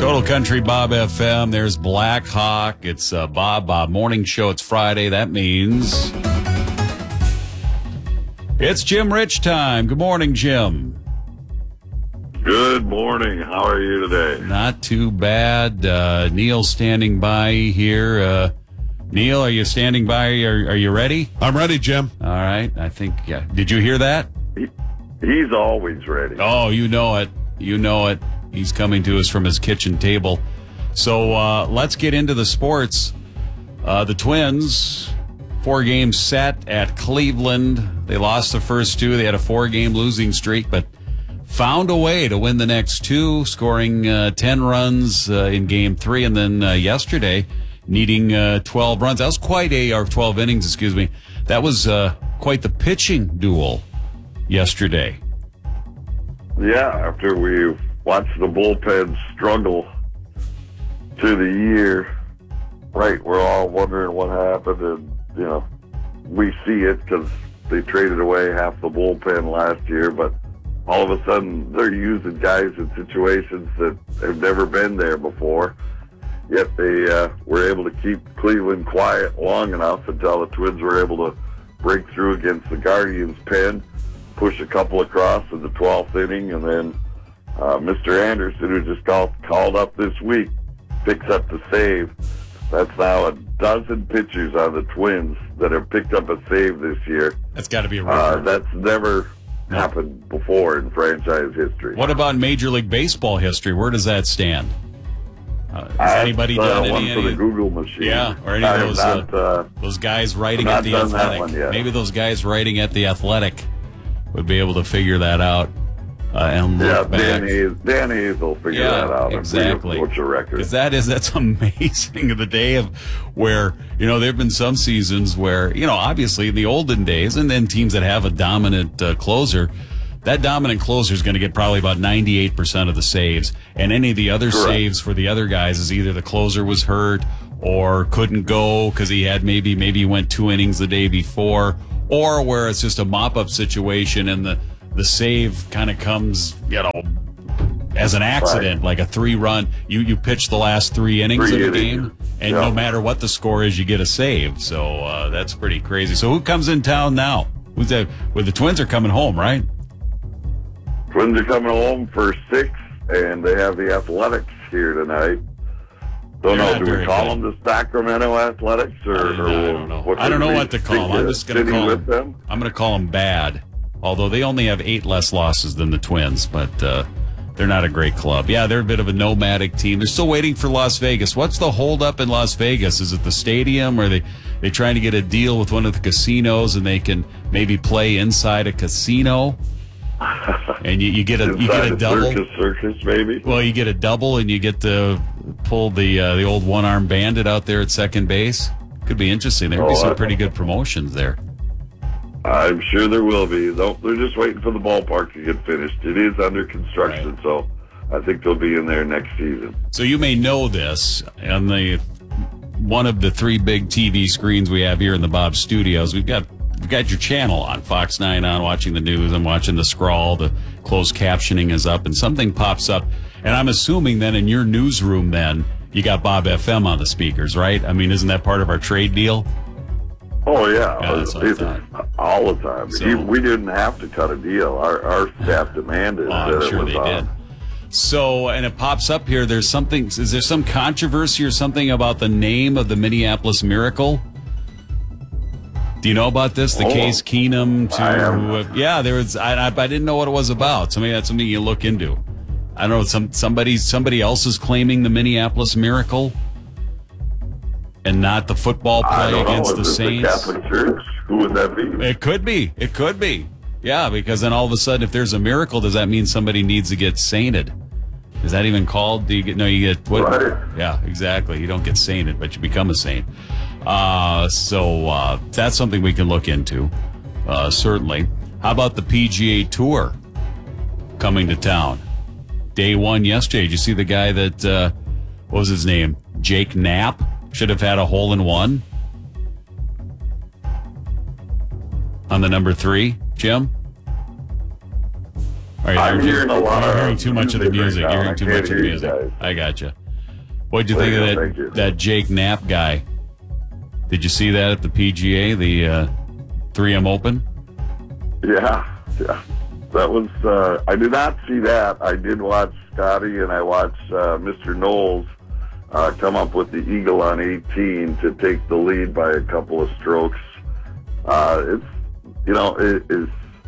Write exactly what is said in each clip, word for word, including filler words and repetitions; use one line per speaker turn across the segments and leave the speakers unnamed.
Total Country Bob F M. There's Black Hawk. It's uh, Bob Bob Morning Show. It's Friday. That means it's Jim Rich time. Good morning, Jim.
Good morning. How are you today?
Not too bad. Uh, Neil standing by here. Uh, Neil, are you standing by? Are, are you ready?
I'm ready, Jim.
All right. I think, yeah. Did you hear that?
He, he's always ready.
Oh, you know it. You know it. He's coming to us from his kitchen table. So uh, let's get into the sports. Uh, the Twins, four games set at Cleveland. They lost the first two. They had a four-game losing streak, but found a way to win the next two, scoring uh, ten runs uh, in game three, and then uh, yesterday needing uh, twelve runs. That was quite a, or twelve innings, excuse me. That was uh, quite the pitching duel yesterday.
Yeah, after we watched the bullpen struggle to the year, right, we're all wondering what happened, and, you know, we see it because they traded away half the bullpen last year, but all of a sudden they're using guys in situations that have never been there before. Yet they uh, were able to keep Cleveland quiet long enough until the Twins were able to break through against the Guardians' pen, push a couple across in the twelfth inning, and then uh, Mister Anderson, who just called, called up this week, picks up the save. That's now a dozen pitchers on the Twins that have picked up a save this year.
That's got to be a
Uh,
record.
that's never happened before in franchise history.
What about Major League Baseball history? Where does that stand? Uh, has
I
anybody
have,
done
uh, one
any,
for
any
the Google machine?
Yeah, or any
I
of
have
those
not,
uh,
uh,
those guys writing
I've
at the
not done that
Athletic?
one yet.
Maybe those guys writing at the Athletic would be able to figure that out uh, and look
yeah,
back.
Dan Hayes, Dan Hayes will figure
Yeah,
that out.
exactly.
What's your record?
Because that is, that's amazing of the day of where, you know, there have been some seasons where, you know, obviously in the olden days, and then teams that have a dominant uh, closer, that dominant closer is going to get probably about ninety-eight percent of the saves. And any of the other
Correct.
saves for the other guys is either the closer was hurt or couldn't go because he had maybe, maybe he went two innings the day before, or where it's just a mop-up situation and the, the save kind of comes, you know, as an accident,
Right.
like a three-run. You you pitch the last three innings
Three
of a
innings.
game, and
Yeah.
no matter what the score is, you get a save. So uh, that's pretty crazy. So who comes in town now? Who's that? Well, the Twins are coming home, right?
Twins are coming home for six, and they have the Athletics here tonight.
They're
Don't know.
not
Do we
very
call
good.
them the Sacramento Athletics, or,
I,
or
I don't know.
What
I don't
should
know
we
what to call
think
them. I'm
of
just going to
sitting
call
with
them.
them.
I'm going to call them bad. Although they only have eight less losses than the Twins, but uh, they're not a great club. Yeah, they're a bit of a nomadic team. They're still waiting for Las Vegas. What's the holdup in Las Vegas? Is it the stadium, or are they they trying to get a deal with one of the casinos and they can maybe play inside a casino? And you, you get a you get
Inside
a
the
double.
Circus, circus, maybe.
Well, you get a double, and you get to pull the uh, the old one arm bandit out there at second base. Could be interesting. There would be
Oh,
some
I-
pretty good promotions there.
I'm sure there will be. Though they're just waiting for the ballpark to get finished. It is under construction,
Right.
so I think they'll be in there next season.
So you may know this, on the one of the three big T V screens we have here in the Bob Studios, we've got we've got your channel on, Fox nine on, watching the news. I'm watching the scroll. The closed captioning is up, and something pops up. And I'm assuming then in your newsroom, then you got Bob F M on the speakers, right? I mean, isn't that part of our trade deal?
Oh yeah,
Yeah, that's what I
It's
thought.
all the time.
So-
He- we didn't have to cut a deal. Our our staff demanded
Oh, I'm
that
sure
it was
they
on.
did. So, and it pops up here. There's something. Is there some controversy or something about the name of the Minneapolis Miracle? Do you know about this? The
Oh,
Case Keenum to
I am.
yeah. There was. I, I, I didn't know what it was about. So maybe that's something you look into. I don't know. Some somebody somebody else is claiming the Minneapolis Miracle, and not the football
I
play
don't know.
against the
Is it
Saints.
the Catholic Church? Who would that be?
It could be. It could be. Yeah, because then all of a sudden, if there's a miracle, does that mean somebody needs to get sainted? Is that even called? Do you get no? You get what?
Right.
Yeah, exactly. You don't get sainted, but you become a saint. Uh, so uh, that's something we can look into. Uh, certainly. How about the P G A Tour coming to town? Day one yesterday. Did you see the guy that? Uh, what was his name? Jake Knapp should have had a hole in one on the number three. Jim? Are you
I'm
hearing,
hearing a lot
you're
of
hearing too much of the music.
right now.
You're hearing
I
too
can't
much of
hear
the
you
music.
guys.
I gotcha. What'd you
Thank
think
you,
of
thank
that
you.
that Jake Knapp guy? Did you see that at the P G A, the uh, three M Open?
Yeah, yeah. That was, uh, I did not see that. I did watch Scotty and I watched uh, Mister Knowles uh, come up with the eagle on eighteen to take the lead by a couple of strokes. Uh, it's, you know, it, as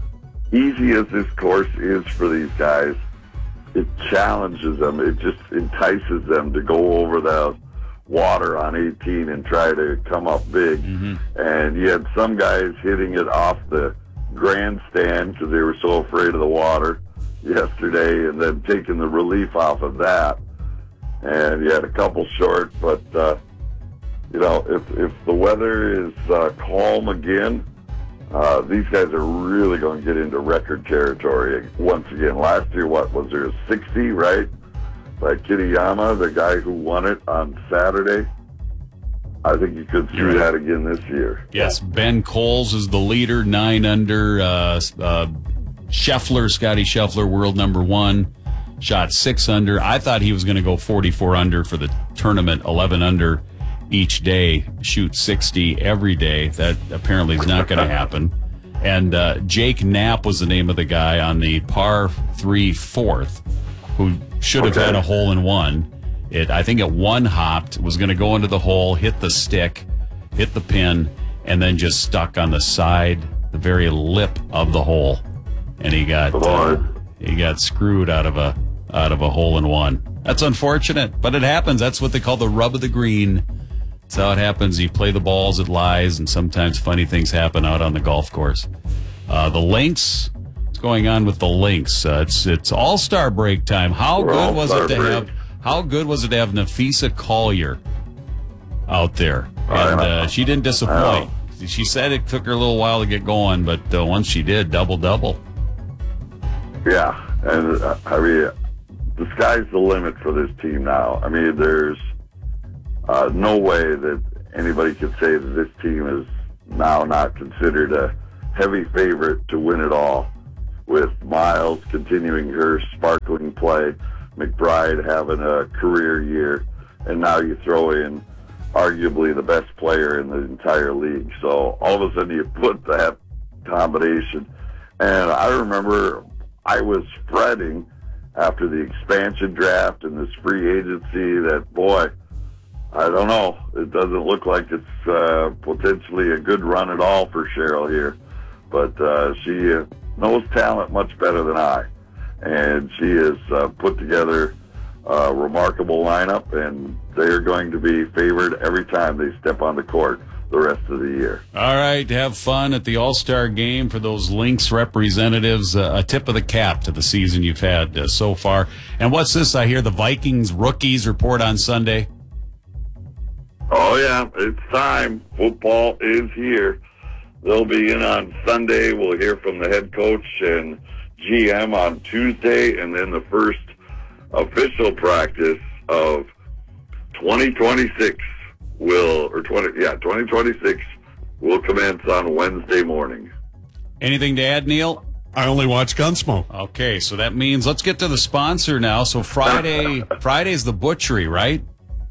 easy as this course is for these guys, it challenges them. It just entices them to go over the water on eighteen and try to come up big.
Mm-hmm.
And you had some guys hitting it off the grandstand because they were so afraid of the water yesterday, and then taking the relief off of that. And you had a couple short, but uh, you know, if if the weather is uh, calm again, uh, these guys are really going to get into record territory once again. Last year, what was there, sixty, right? By Kitayama, the guy who won it on Saturday. I think you could see
You're right.
that again this year.
Yes, Ben Coles is the leader, nine under. Uh, uh, Scheffler, Scotty Scheffler, world number one, shot six under. I thought he was going to go forty-four under for the tournament, eleven under each day, shoot sixty every day. That apparently is not going to happen. And uh, Jake Knapp was the name of the guy on the par three fourth, who should have
Okay.
had a hole in one. It, I think it one hopped, was going to go into the hole, hit the stick, hit the pin, and then just stuck on the side, the very lip of the hole, and he got uh, he got screwed out of a out of a hole in one. That's unfortunate, but it happens. That's what they call the rub of the green. That's how it happens. You play the balls, it lies, and sometimes funny things happen out on the golf course. Uh, the links. What's going on with the links? Uh, it's it's All Star break time. How
We're
good was it
All-Star
to
break.
have? How good was it to have Nafisa Collier out there? And uh, she didn't disappoint. She said it took her a little while to get going, but uh, once she did, double-double.
Yeah, and uh, I mean, the sky's the limit for this team now. I mean, there's uh, no way that anybody could say that this team is now not considered a heavy favorite to win it all, with Miles continuing her sparkling play, McBride having a career year, and now you throw in arguably the best player in the entire league. So all of a sudden you put that combination. And I remember I was fretting after the expansion draft and this free agency that, boy, I don't know, it doesn't look like it's uh, potentially a good run at all for Cheryl here. But uh, she uh, knows talent much better than I. And she has uh, put together a remarkable lineup, and they're going to be favored every time they step on the court the rest of the year.
All right, have fun at the All-Star game for those Lynx representatives. Uh, a tip of the cap to the season you've had uh, so far. And what's this? I hear the Vikings rookies report on Sunday.
Oh, yeah, it's time. Football is here. They'll be in on Sunday. We'll hear from the head coach and G M on Tuesday, and then the first official practice of twenty twenty-six will, or twenty, yeah, twenty twenty-six will commence on Wednesday morning.
Anything to add, Neil?
I only watch Gunsmoke.
Okay, so that means let's get to the sponsor now. So Friday, Friday's the butchery, right?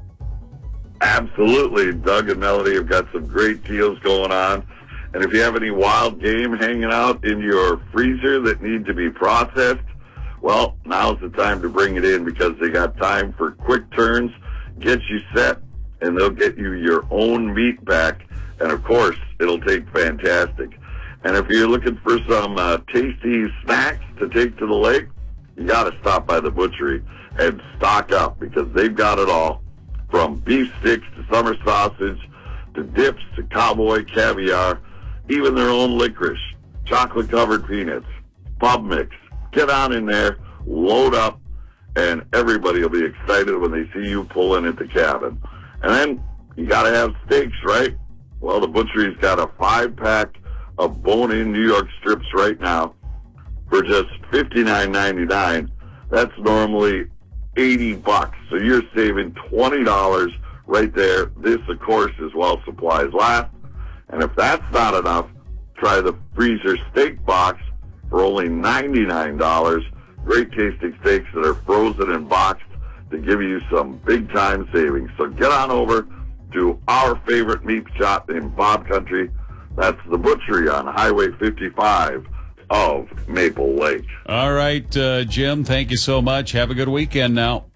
Absolutely. Doug and Melody have got some great deals going on. And if you have any wild game hanging out in your freezer that need to be processed, well, now's the time to bring it in, because they got time for quick turns, get you set, and they'll get you your own meat back. And, of course, it'll taste fantastic. And if you're looking for some uh, tasty snacks to take to the lake, you got to stop by the butchery and stock up, because they've got it all, from beef sticks to summer sausage to dips to cowboy caviar, even their own licorice, chocolate-covered peanuts, pub mix. Get on in there, load up, and everybody will be excited when they see you pull in at the cabin. And then you got to have steaks, right? Well, the butchery's got a five-pack of bone-in New York strips right now for just fifty-nine ninety-nine. That's normally eighty bucks. So you're saving twenty dollars right there. This, of course, is while supplies last. And if that's not enough, try the freezer steak box for only ninety-nine dollars. Great tasting steaks that are frozen and boxed to give you some big-time savings. So get on over to our favorite meat shop in Bob Country. That's the Butchery on Highway fifty-five of Maple Lake.
All right, uh, Jim, thank you so much. Have a good weekend now.